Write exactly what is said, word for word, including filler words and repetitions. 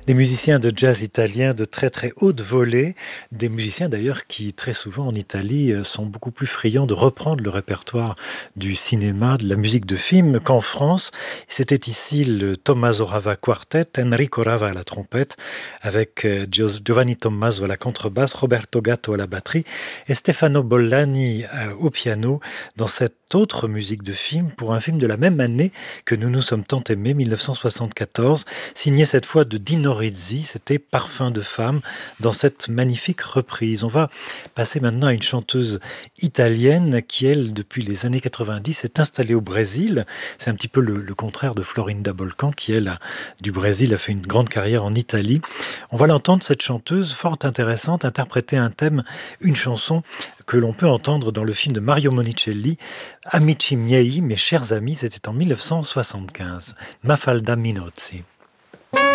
Des musiciens de jazz italien de très très haute volée, des musiciens d'ailleurs qui très souvent en Italie euh, sont beaucoup plus friands de reprendre le répertoire du cinéma, de la musique de film qu'en France. C'était ici le Tommaso Rava Quartet, Enrico Rava à la trompette, avec euh, Gio- Giovanni Tommaso à la contrebasse, Roberto Gatto à la batterie et Stefano Bollani euh, au piano dans cette autre musique de film pour un film de la même année que nous nous sommes tant aimés, mille neuf cent soixante-quatorze, signé cette fois de Dino Rizzi, c'était Parfum de femme, dans cette magnifique reprise. On va passer maintenant à une chanteuse italienne qui, elle, depuis les années quatre-vingt-dix, est installée au Brésil. C'est un petit peu le, le contraire de Florinda Bolcan, qui, elle, a- du Brésil, a fait une grande carrière en Italie. On va l'entendre, cette chanteuse, fort intéressante, interpréter un thème, une chanson que l'on peut entendre dans le film de Mario Monicelli, Amici miei, mes chers amis, c'était en mille neuf cent soixante-quinze. Mafalda Minozzi.